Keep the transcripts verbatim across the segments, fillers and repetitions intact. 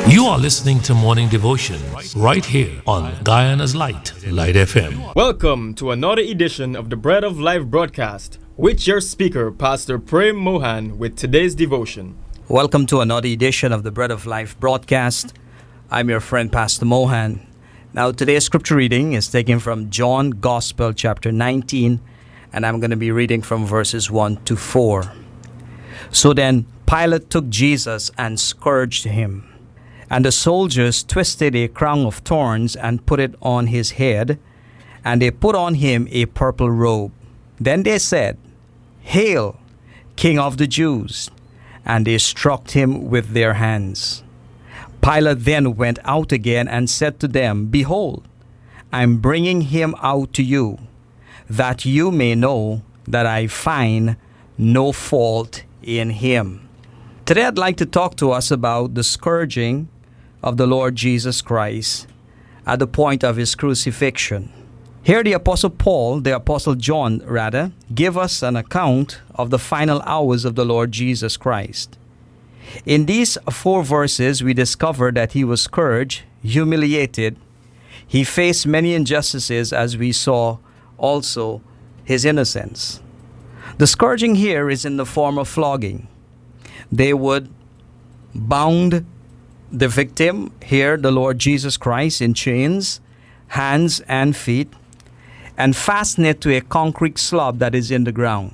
You are listening to Morning Devotion right here on Guyana's Light, Light F M. Welcome to another edition of the Bread of Life broadcast with your speaker, Pastor Prem Mohan, with today's devotion. Welcome to another edition of the Bread of Life broadcast. I'm your friend, Pastor Mohan. Now, today's scripture reading is taken from John Gospel, chapter nineteen, and I'm going to be reading from verses one to four. So then, Pilate took Jesus and scourged him. And the soldiers twisted a crown of thorns and put it on his head, and they put on him a purple robe. Then they said, "Hail, King of the Jews!" And they struck him with their hands. Pilate then went out again and said to them, "Behold, I am bringing him out to you, that you may know that I find no fault in him." Today I'd like to talk to us about the scourging of the Lord Jesus Christ at the point of his crucifixion. Here the Apostle Paul, the Apostle John rather, give us an account of the final hours of the Lord Jesus Christ. In these four verses we discover that he was scourged, humiliated. He faced many injustices, as we saw also his innocence. The scourging here is in the form of flogging. They would bound the victim, here the Lord Jesus Christ, in chains, hands and feet, and fasten it to a concrete slab that is in the ground.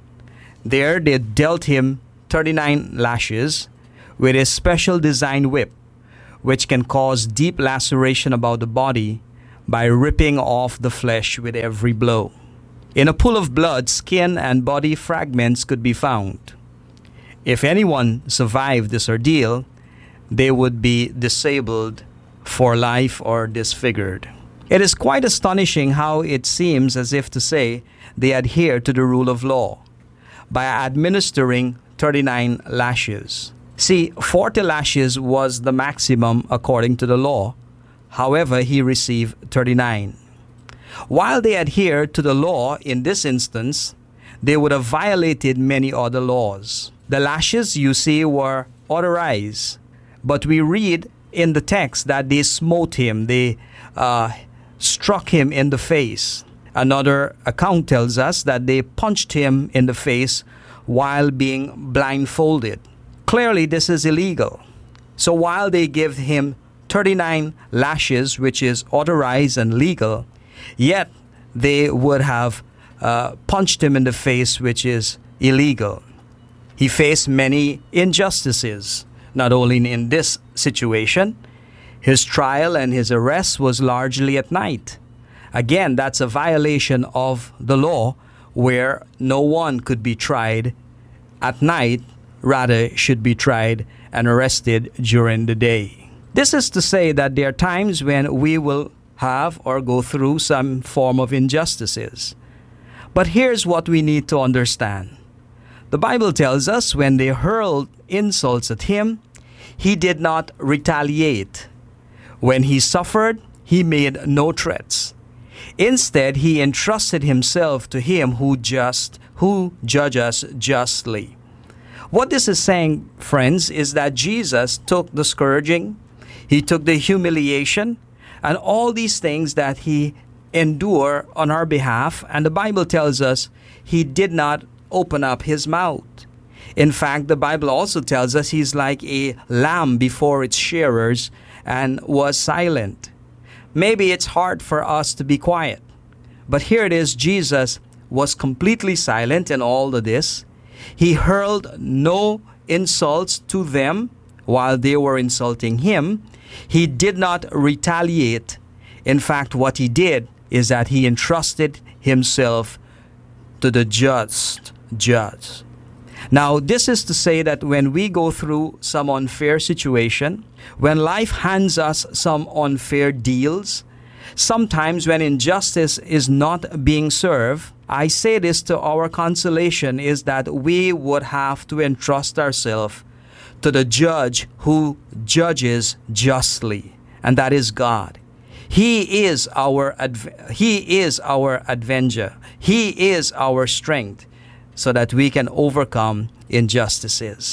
There they dealt him thirty-nine lashes with a special design whip, which can cause deep laceration about the body by ripping off the flesh with every blow. In a pool of blood, skin and body fragments could be found. If anyone survived this ordeal, they would be disabled for life or disfigured. It is quite astonishing how it seems as if to say they adhere to the rule of law by administering thirty-nine lashes. See, forty lashes was the maximum according to the law. However, he received thirty-nine. While they adhere to the law in this instance, they would have violated many other laws. The lashes, you see, were authorized. But we read in the text that they smote him, they uh, struck him in the face. Another account tells us that they punched him in the face while being blindfolded. Clearly, this is illegal. So while they give him thirty-nine lashes, which is authorized and legal, yet they would have uh, punched him in the face, which is illegal. He faced many injustices. Not only in this situation, his trial and his arrest was largely at night. Again, that's a violation of the law where no one could be tried at night, rather should be tried and arrested during the day. This is to say that there are times when we will have or go through some form of injustices. But here's what we need to understand. The Bible tells us when they hurled insults at him, he did not retaliate. When he suffered, he made no threats. Instead, he entrusted himself to him who just who judges justly. What this is saying, friends, is that Jesus took the scourging, he took the humiliation, and all these things that he endured on our behalf, and the Bible tells us he did not open up his mouth. In fact, the Bible also tells us he's like a lamb before its shearers and was silent. Maybe it's hard for us to be quiet, but here it is, Jesus was completely silent in all of this. He hurled no insults to them while they were insulting him. He did not retaliate. In fact, what he did is that he entrusted himself to the just judge. Now, this is to say that when we go through some unfair situation, when life hands us some unfair deals, sometimes when injustice is not being served, I say this to our consolation, is that we would have to entrust ourselves to the judge who judges justly, and that is God. He is our adv- He is our avenger. He is our strength, so that we can overcome injustices.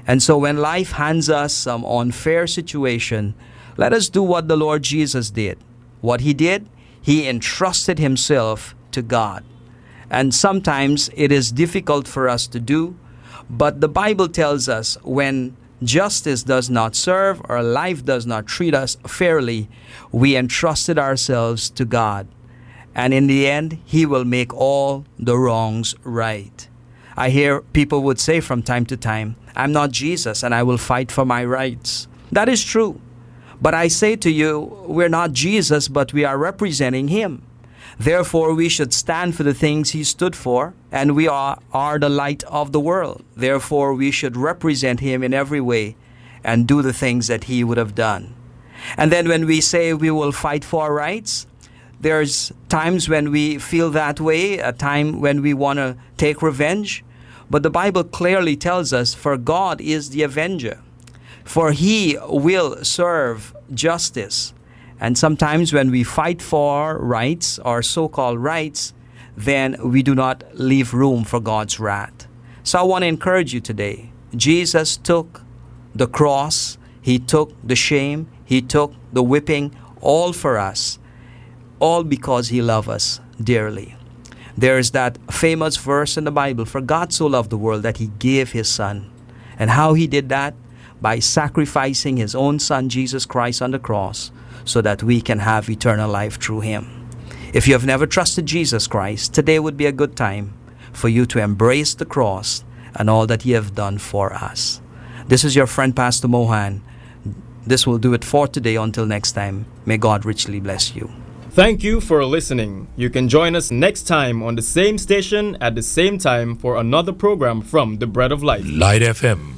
And so when life hands us some unfair situation, let us do what the Lord Jesus did. What he did, he entrusted himself to God. And sometimes it is difficult for us to do, but the Bible tells us when justice does not serve or life does not treat us fairly, we entrusted ourselves to God. And in the end, he will make all the wrongs right. I hear people would say from time to time, I'm not Jesus and I will fight for my rights. That is true. But I say to you, we're not Jesus, but we are representing him. Therefore, we should stand for the things he stood for, and we are, are the light of the world. Therefore, we should represent him in every way and do the things that he would have done. And then when we say we will fight for our rights, there's times when we feel that way, a time when we want to take revenge. But the Bible clearly tells us, for God is the avenger, for he will serve justice. And sometimes when we fight for rights, or so-called rights, then we do not leave room for God's wrath. So I want to encourage you today. Jesus took the cross, he took the shame, he took the whipping, all for us, all because he loved us dearly. There is that famous verse in the Bible, for God so loved the world that he gave his son. And how he did that? By sacrificing his own son, Jesus Christ, on the cross, so that we can have eternal life through him. If you have never trusted Jesus Christ, today would be a good time for you to embrace the cross and all that he has done for us. This is your friend, Pastor Mohan. This will do it for today. Until next time, may God richly bless you. Thank you for listening. You can join us next time on the same station at the same time for another program from the Bread of Life. Light F M.